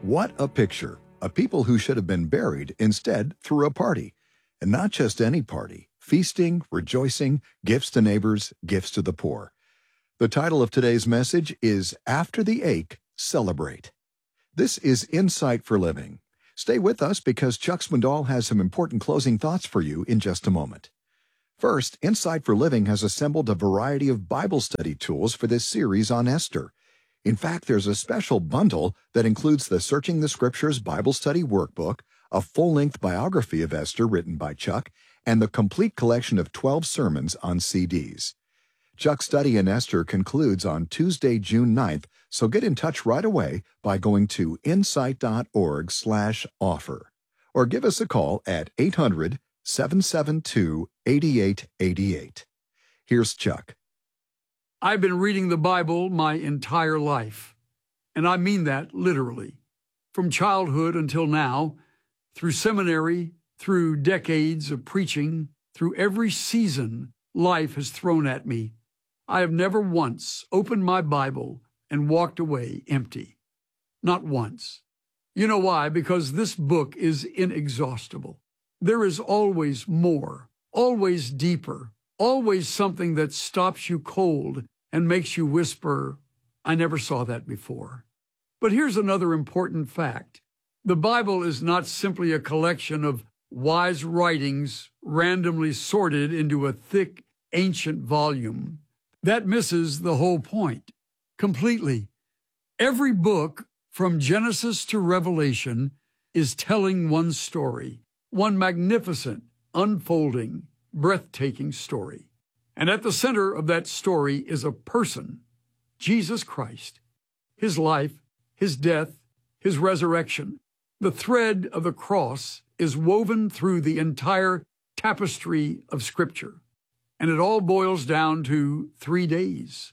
What a picture. A people who should have been buried instead threw a party. And not just any party. Feasting, rejoicing, gifts to neighbors, gifts to the poor. The title of today's message is After the Ache, Celebrate. This is Insight for Living. Stay with us because Chuck Swindoll has some important closing thoughts for you in just a moment. First, Insight for Living has assembled a variety of Bible study tools for this series on Esther. In fact, there's a special bundle that includes the Searching the Scriptures Bible Study Workbook, a full-length biography of Esther written by Chuck, and the complete collection of 12 sermons on CDs. Chuck's study in Esther concludes on Tuesday, June 9th, so get in touch right away by going to insight.org/offer or give us a call at 800-772-8888. Here's Chuck. I've been reading the Bible my entire life, and I mean that literally. From childhood until now, through seminary, through decades of preaching, through every season life has thrown at me, I have never once opened my Bible and walked away empty. Not once. You know why? Because this book is inexhaustible. There is always more, always deeper, always something that stops you cold and makes you whisper, I never saw that before. But here's another important fact. The Bible is not simply a collection of wise writings randomly sorted into a thick, ancient volume. That misses the whole point completely. Every book, from Genesis to Revelation, is telling one story, one magnificent, unfolding, breathtaking story. And at the center of that story is a person, Jesus Christ, his life, his death, his resurrection. The thread of the cross is woven through the entire tapestry of Scripture. And it all boils down to 3 days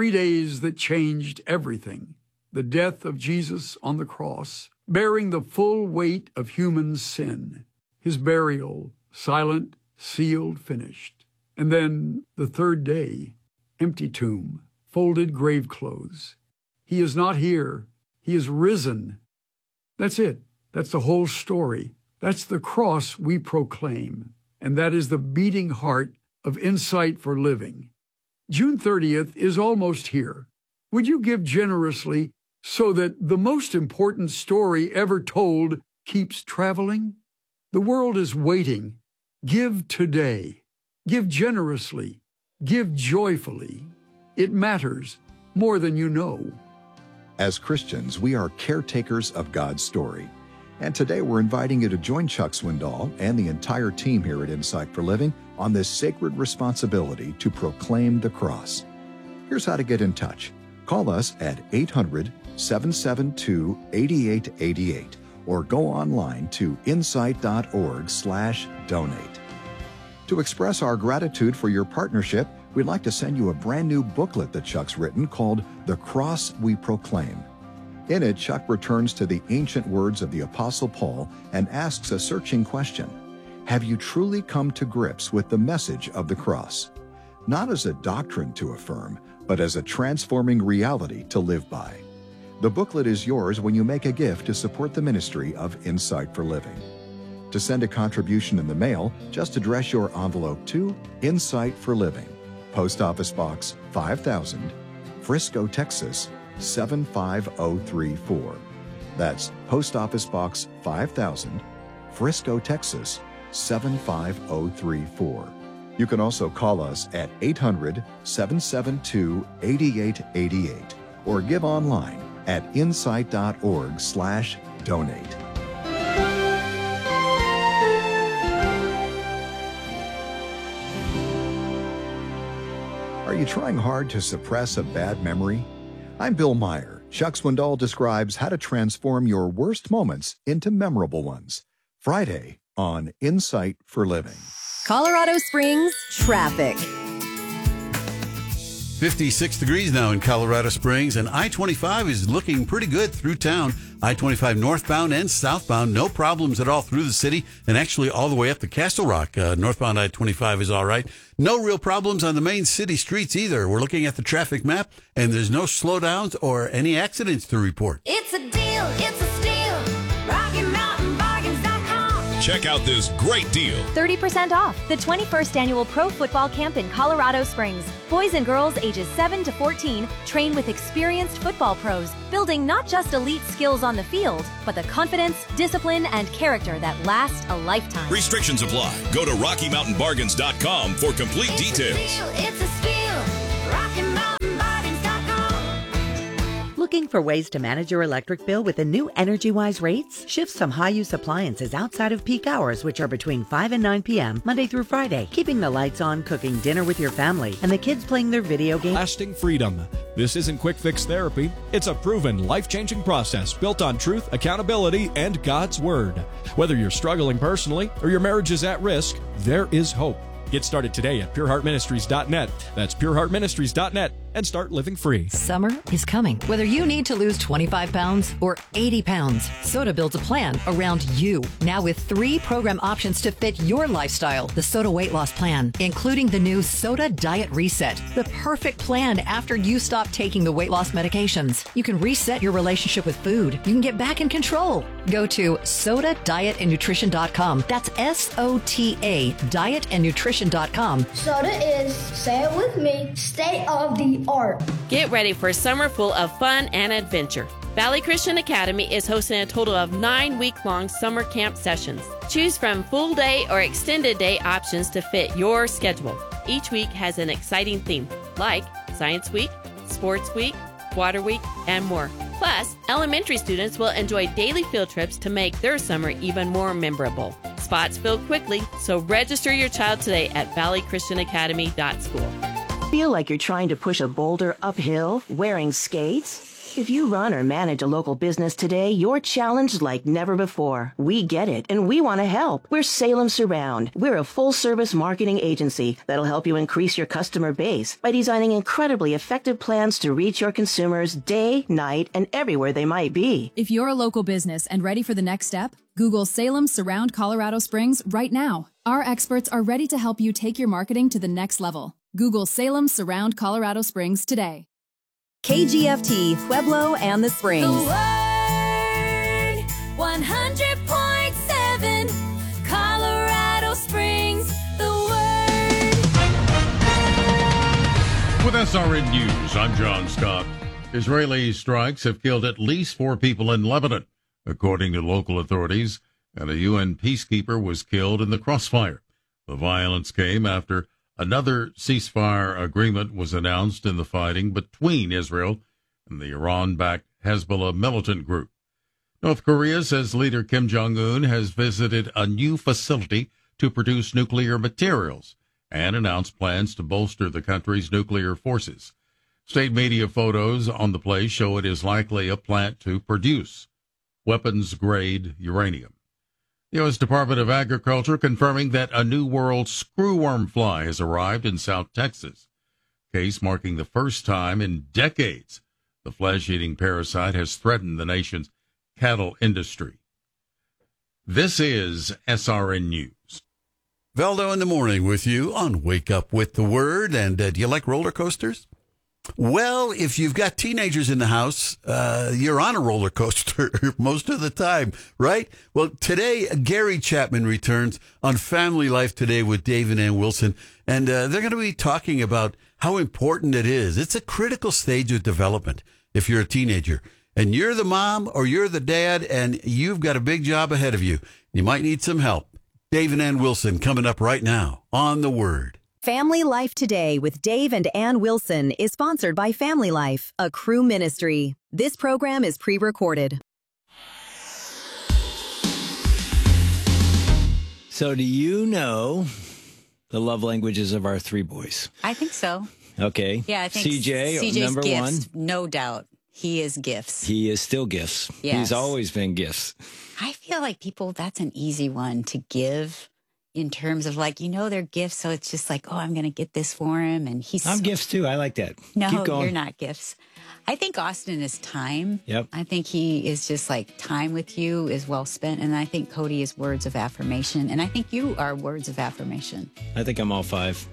that changed everything. The death of Jesus on the cross, bearing the full weight of human sin. His burial, silent, sealed, finished. And then the third day, empty tomb, folded grave clothes. He is not here. He is risen. That's it. That's the whole story. That's the cross we proclaim. And that is the beating heart of Insight for Living. June 30th is almost here. Would you give generously so that the most important story ever told keeps traveling? The world is waiting. Give today. Give generously. Give joyfully. It matters more than you know. As Christians, we are caretakers of God's story. And today we're inviting you to join Chuck Swindoll and the entire team here at Insight for Living on this sacred responsibility to proclaim the cross. Here's how to get in touch. Call us at 800-772-8888 or go online to insight.org/donate. To express our gratitude for your partnership, we'd like to send you a brand new booklet that Chuck's written called The Cross We Proclaim. In it, Chuck returns to the ancient words of the Apostle Paul and asks a searching question. Have you truly come to grips with the message of the cross? Not as a doctrine to affirm, but as a transforming reality to live by. The booklet is yours when you make a gift to support the ministry of Insight for Living. To send a contribution in the mail, just address your envelope to Insight for Living, Post Office Box 5000, Frisco, Texas 75034. That's Post Office Box 5000, Frisco, Texas 75034. You can also call us at 800-772-8888 or give online at insight.org/donate. Are you trying hard to suppress a bad memory? I'm Bill Meyer. Chuck Swindoll describes how to transform your worst moments into memorable ones. Friday on Insight for Living. Colorado Springs traffic. 56 degrees now in Colorado Springs, and I-25 is looking pretty good through town. I-25 northbound and southbound, no problems at all through the city, and actually all the way up to Castle Rock. Northbound I-25 is all right. No real problems on the main city streets either. We're looking at the traffic map, and there's no slowdowns or any accidents to report. It's a deal, it's a steal. Check out this great deal. 30% off the 21st annual Pro Football Camp in Colorado Springs. Boys and girls ages 7 to 14 train with experienced football pros, building not just elite skills on the field, but the confidence, discipline, and character that last a lifetime. Restrictions apply. Go to RockyMountainBargains.com for complete details. It's a steal. RockyMountainBargains.com. Looking for ways to manage your electric bill with the new EnergyWise rates? Shift some high-use appliances outside of peak hours, which are between 5 and 9 p.m., Monday through Friday, keeping the lights on, cooking dinner with your family, and the kids playing their video games. Lasting freedom. This isn't quick fix therapy. It's a proven, life-changing process built on truth, accountability, and God's Word. Whether you're struggling personally or your marriage is at risk, there is hope. Get started today at pureheartministries.net. That's pureheartministries.net and start living free. Summer is coming. Whether you need to lose 25 pounds or 80 pounds, Soda builds a plan around you. Now with 3 program options to fit your lifestyle. The Soda Weight Loss Plan, including the new Soda Diet Reset. The perfect plan after you stop taking the weight loss medications. You can reset your relationship with food. You can get back in control. Go to SodaDietAndNutrition.com. That's SOTA, dietandnutrition.com. Soda is, say it with me, state of the art. Get ready for a summer full of fun and adventure. Valley Christian Academy is hosting a total of 9 week-long summer camp sessions. Choose from full day or extended day options to fit your schedule. Each week has an exciting theme, like Science Week, Sports Week, Water Week, and more. Plus, elementary students will enjoy daily field trips to make their summer even more memorable. Spots fill quickly, so register your child today at valleychristianacademy.school. Feel like you're trying to push a boulder uphill wearing skates? If you run or manage a local business today, you're challenged like never before. We get it, and we want to help. We're Salem Surround. We're a full-service marketing agency that'll help you increase your customer base by designing incredibly effective plans to reach your consumers day, night, and everywhere they might be. If you're a local business and ready for the next step, Google Salem Surround Colorado Springs right now. Our experts are ready to help you take your marketing to the next level. Google Salem Surround Colorado Springs today. KGFT, Pueblo and the Springs. The Word, 100.7, Colorado Springs, The Word. With SRN News, I'm John Scott. Israeli strikes have killed at least 4 people in Lebanon, according to local authorities, and a UN peacekeeper was killed in the crossfire. The violence came after another ceasefire agreement was announced in the fighting between Israel and the Iran-backed Hezbollah militant group. North Korea says leader Kim Jong-un has visited a new facility to produce nuclear materials and announced plans to bolster the country's nuclear forces. State media photos on the place show it is likely a plant to produce weapons-grade uranium. The U.S. Department of Agriculture confirming that a new world screwworm fly has arrived in South Texas. Case marking the first time in decades the flesh-eating parasite has threatened the nation's cattle industry. This is SRN News. Valdo in the morning with you on Wake Up with the Word. And do you like roller coasters? Well, if you've got teenagers in the house, you're on a roller coaster most of the time, right? Well, today, Gary Chapman returns on Family Life Today with Dave and Ann Wilson, and they're going to be talking about how important it is. It's a critical stage of development if you're a teenager, and you're the mom or you're the dad, and you've got a big job ahead of you. You might need some help. Dave and Ann Wilson coming up right now on The Word. Family Life Today with Dave and Ann Wilson is sponsored by Family Life, a Crew ministry. This program is pre-recorded. So do you know the love languages of our 3 boys? I think so. Okay. Yeah, I think CJ's number gifts, 1. No doubt. He is gifts. He is still gifts. Yes. He's always been gifts. I feel like that's an easy one to give. In terms of they're gifts, so it's just like, I'm going to get this for him, and I'm gifts too. I like that. No, Keep going. You're not gifts. I think Austin is time. Yep. I think he is just time with you is well spent, and I think Cody is words of affirmation, and I think you are words of affirmation. I think I'm all 5.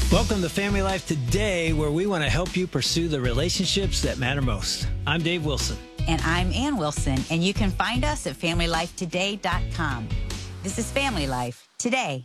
Welcome to Family Life Today, where we want to help you pursue the relationships that matter most. I'm Dave Wilson. And I'm Ann Wilson, and you can find us at FamilyLifeToday.com. This is Family Life Today.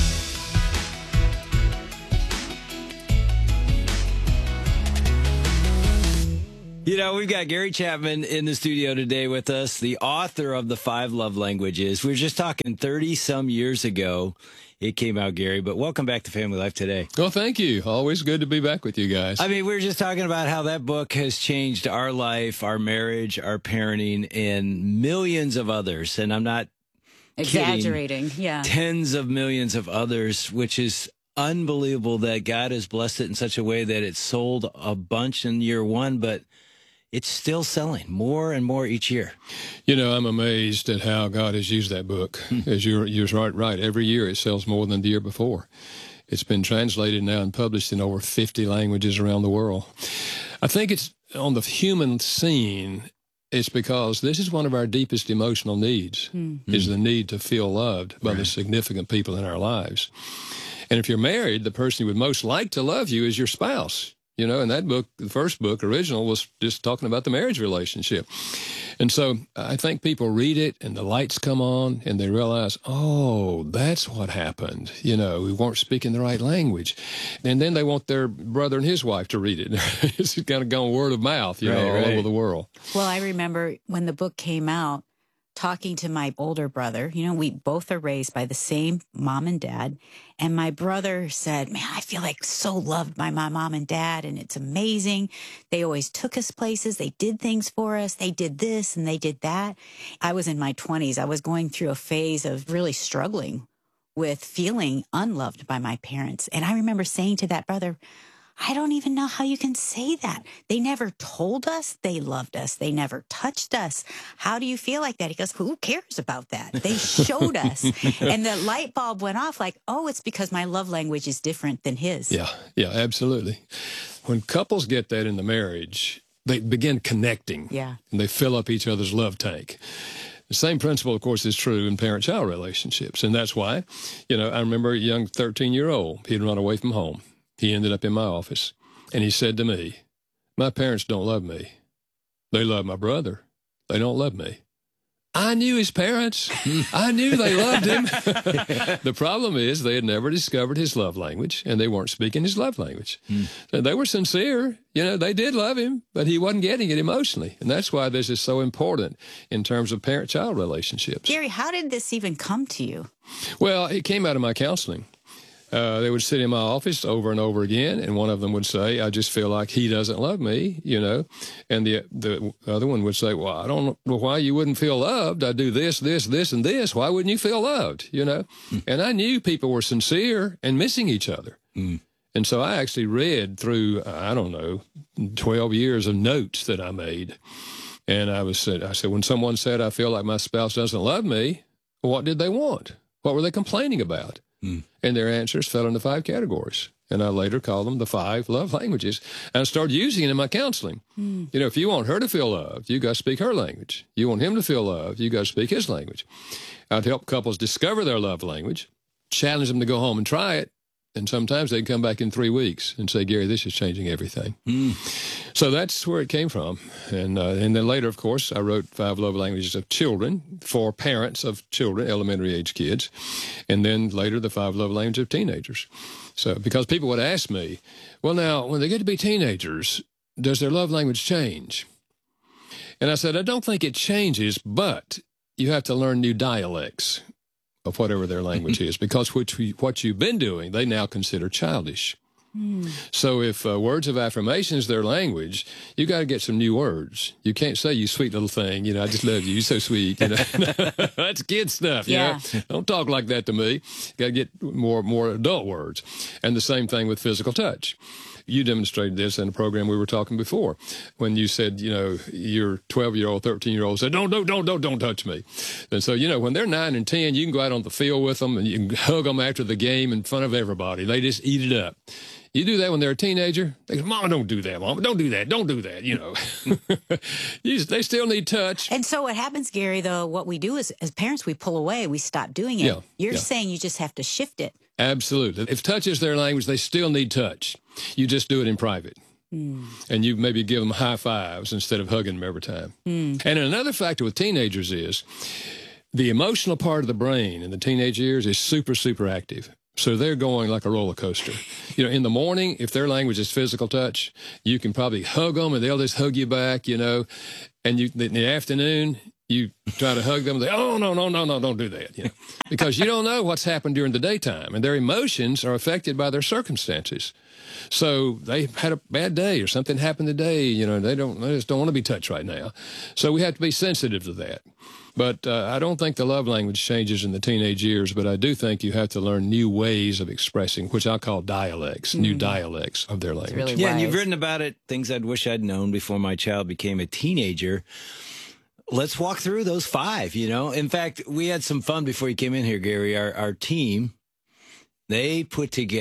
You know, we've got Gary Chapman in the studio today with us, the author of The 5 Love Languages. We were just talking 30-some years ago. It came out, Gary, but welcome back to Family Life Today. Well, thank you. Always good to be back with you guys. I mean, we were just talking about how that book has changed our life, our marriage, our parenting, and millions of others. And I'm not exaggerating. kidding. Yeah. Tens of millions of others, which is unbelievable that God has blessed it in such a way that it sold a bunch in year one, but it's still selling more and more each year. You know, I'm amazed at how God has used that book. As you're right. Every year it sells more than the year before. It's been translated now and published in over 50 languages around the world. I think it's on the human scene. It's because this is one of our deepest emotional needs, is the need to feel loved by the significant people in our lives. And if you're married, the person who would most like to love you is your spouse. You know, and that book, the first book, original, was just talking about the marriage relationship. And so I think people read it and the lights come on and they realize, oh, that's what happened. You know, we weren't speaking the right language. And then they want their brother and his wife to read it. It's kind of gone word of mouth, all over the world. Well, I remember when the book came out, talking to my older brother. You know, we both are raised by the same mom and dad. And my brother said, man, I feel like so loved by my mom and dad, and it's amazing. They always took us places. They did things for us. They did this and they did that. I was in my 20s. I was going through a phase of really struggling with feeling unloved by my parents. And I remember saying to that brother, I don't even know how you can say that. They never told us they loved us. They never touched us. How do you feel like that? He goes, who cares about that? They showed us. And the light bulb went off like, oh, it's because my love language is different than his. Yeah, absolutely. When couples get that in the marriage, they begin connecting. Yeah. And they fill up each other's love tank. The same principle, of course, is true in parent-child relationships. And that's why, you know, I remember a young 13-year-old. He'd run away from home. He ended up in my office, and he said to me, my parents don't love me. They love my brother. They don't love me. I knew his parents. I knew they loved him. The problem is they had never discovered his love language, and they weren't speaking his love language. And they were sincere. You know, they did love him, but he wasn't getting it emotionally. And that's why this is so important in terms of parent-child relationships. Gary, how did this even come to you? Well, it came out of my counseling. They would sit in my office over and over again, and one of them would say, I just feel like he doesn't love me, you know. And the other one would say, well, I don't know why you wouldn't feel loved. I do this, this, this, and this. Why wouldn't you feel loved, you know? And I knew people were sincere and missing each other. And so I actually read through, 12 years of notes that I made. And I said, when someone said, I feel like my spouse doesn't love me, what did they want? What were they complaining about? And their answers fell into 5 categories. And I later called them the 5 love languages. And I started using it in my counseling. You know, if you want her to feel loved, you got to speak her language. You want him to feel loved, you got to speak his language. I'd help couples discover their love language, challenge them to go home and try it. And sometimes they'd come back in 3 weeks and say, Gary, this is changing everything. So that's where it came from. And then later, of course, I wrote 5 love languages of children for parents of children, elementary age kids. And then later, the 5 love languages of teenagers. So because people would ask me, well, now, when they get to be teenagers, does their love language change? And I said, I don't think it changes, but you have to learn new dialects of whatever their language is, because what you've been doing, they now consider childish. So if words of affirmation is their language, you got to get some new words. You can't say, you sweet little thing, you know, I just love you, you're so sweet. You know? That's kid stuff, you know. Don't talk like that to me. Got to get more adult words. And the same thing with physical touch. You demonstrated this in a program we were talking before when you said, you know, your 12-year-old, 13-year-old said, don't touch me. And so, you know, when they're 9 and 10, you can go out on the field with them and you can hug them after the game in front of everybody. They just eat it up. You do that when they're a teenager, they go, Mama, don't do that, Mama. Don't do that, you know. They still need touch. And so what happens, Gary, though, what we do is, as parents, we pull away. We stop doing it. You're saying you just have to shift it. Absolutely. If touch is their language, they still need touch. You just do it in private. And you maybe give them high fives instead of hugging them every time. And another factor with teenagers is the emotional part of the brain in the teenage years is super, super active. So they're going like a roller coaster. You know, in the morning, if their language is physical touch, you can probably hug them and they'll just hug you back, you know. And in the afternoon, you try to hug them, they, oh, no, don't do that, you know, because you don't know what's happened during the daytime, and their emotions are affected by their circumstances. So they had a bad day or something happened today, you know, they just don't want to be touched right now. So we have to be sensitive to that. But I don't think the love language changes in the teenage years, but I do think you have to learn new ways of expressing, which I call dialects, new dialects of their language. Really and you've written about it, things I'd wish I'd known before my child became a teenager. Let's walk through those 5, you know. In fact, we had some fun before you came in here, Gary. Our team, they put together